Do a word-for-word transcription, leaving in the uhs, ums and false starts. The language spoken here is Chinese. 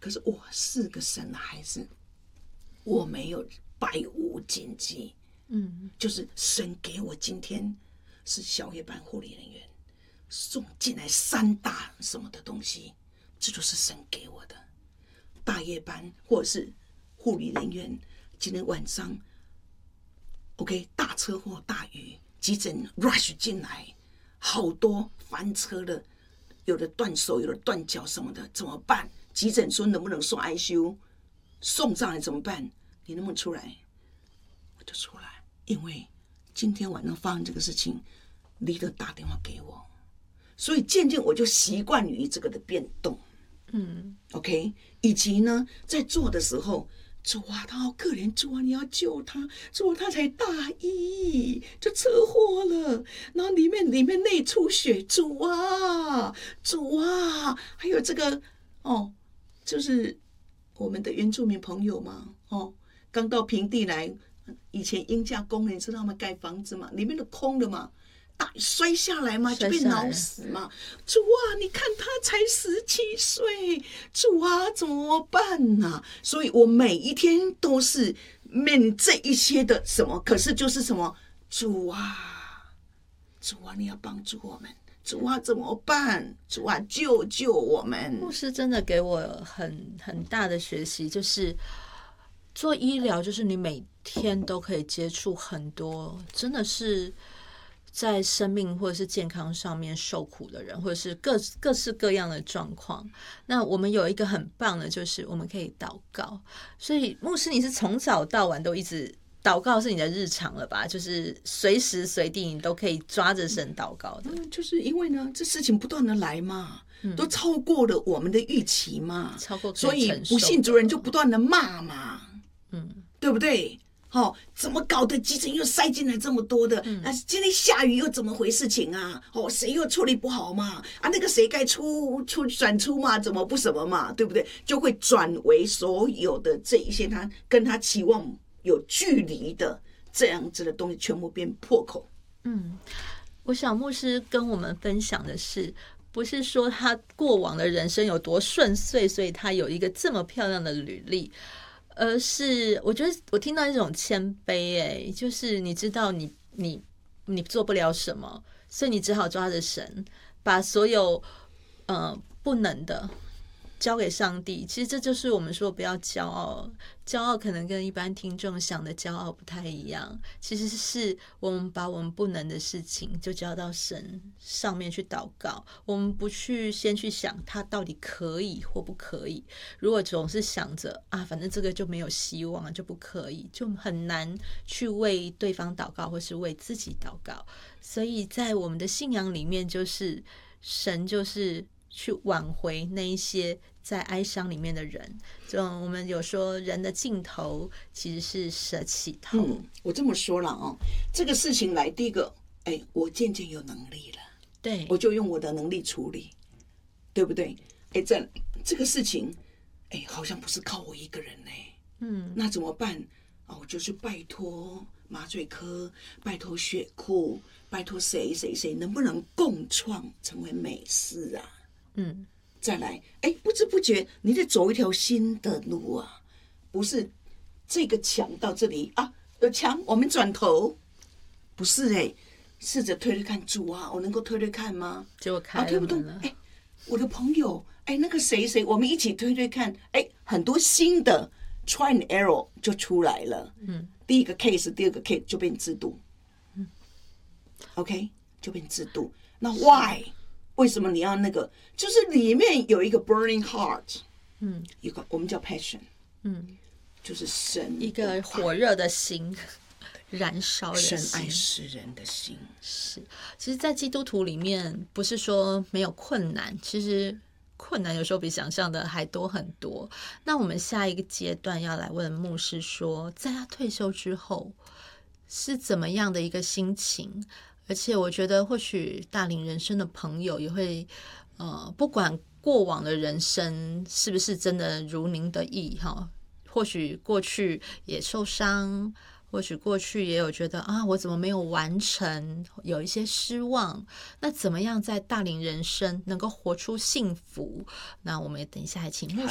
可是我是个神的孩子，我没有百无禁忌。嗯，就是神给我今天是小夜班护理人员送进来三大什么的东西，这就是神给我的。大夜班或者是护理人员今天晚上 OK 大车祸大雨，急诊 rush 进来，好多翻车的，有的断手有的断脚什么的，怎么办？急诊说能不能送 I C U， 送上来怎么办？你能不能出来？我就出来，因为今天晚上发生这个事情，leader打电话给我，所以渐渐我就习惯于这个的变动。嗯 ，OK， 以及呢，在做的时候，主啊，他好可怜，主啊，你要救他，主啊，他才大一，就车祸了，然后里面里面内出血，主啊，主啊，还有这个哦，就是我们的原住民朋友嘛，哦，刚到平地来，以前鹰架工人知道吗？盖房子嘛，里面都空的嘛。大摔下来嘛，就被挠死嘛。主啊，你看他才十七岁，主啊，怎么办呢、啊？所以我每一天都是面这一些的什么，可是就是什么，主啊，主啊，你要帮助我们，主啊，怎么办？主啊，救救我们！ 牧师真的给我很很大的学习，就是做医疗，就是你每天都可以接触很多，真的是。在生命或者是健康上面受苦的人，或者是各各式各样的状况，那我们有一个很棒的，就是我们可以祷告。所以牧师，你是从早到晚都一直祷告是你的日常了吧？就是随时随地你都可以抓着神祷告的。 嗯，就是因为呢，这事情不断的来嘛，嗯、都超过了我们的预期嘛， 超过可以所以不信主人就不断的骂嘛，嗯，对不对？哦，怎么搞的？急诊又塞进来这么多的，嗯、啊，今天下雨又怎么回事情啊？哦，谁又处理不好嘛？啊，那个谁该出出转出嘛？怎么不什么嘛？对不对？就会转为所有的这一些他跟他期望有距离的这样子的东西，全部变破口。 嗯，我想牧师跟我们分享的是，不是说他过往的人生有多顺遂，所以他有一个这么漂亮的履历。而是我觉得我听到一种谦卑，哎，就是你知道你你你做不了什么，所以你只好抓着神，把所有呃不能的交给上帝。其实这就是我们说不要骄傲，骄傲可能跟一般听众想的骄傲不太一样。其实是我们把我们不能的事情就交到神上面去祷告，我们不去先去想他到底可以或不可以。如果总是想着啊，反正这个就没有希望，就不可以，就很难去为对方祷告或是为自己祷告。所以在我们的信仰里面，就是神就是去挽回那一些在哀伤里面的人。就我们有说人的尽头其实是舍起头。 嗯，我这么说了哦，这个事情来，第一个，哎，我渐渐有能力了， 对， 我就用我的能力处理，对不对？哎，这这个事情，哎，好像不是靠我一个人呢，嗯，那怎么办啊？我就去拜托麻醉科，拜托血库，拜托谁谁谁，能不能共创成为美事啊？嗯，再来，哎，不知不觉你得走一条新的路啊，不是这个墙到这里啊，有墙我们转头，不是哎，试着推推看，主啊，我能够推推看吗？ 结果开了门了，啊，推不动， 哎，我的朋友，哎，那个谁谁，我们一起推推看，哎，很多新的 try and error 就出来了，嗯，第一个 case， 第二个 case 就变制度，嗯 ，OK， 就变制度，那 why？为什么你要那个？就是里面有一个 burning heart， 嗯，一个我们叫 passion， 嗯，就是神一个火热的心，燃烧的心， 神爱世人的心。 是，其实，在基督徒里面，不是说没有困难，其实困难有时候比想象的还多很多。那我们下一个阶段要来问牧师说，在他退休之后是怎么样的一个心情？而且我觉得或许大龄人生的朋友也会呃，不管过往的人生是不是真的如您的意哈，或许过去也受伤，或许过去也有觉得啊，我怎么没有完成，有一些失望。那怎么样在大龄人生能够活出幸福？那我们也等一下来请牧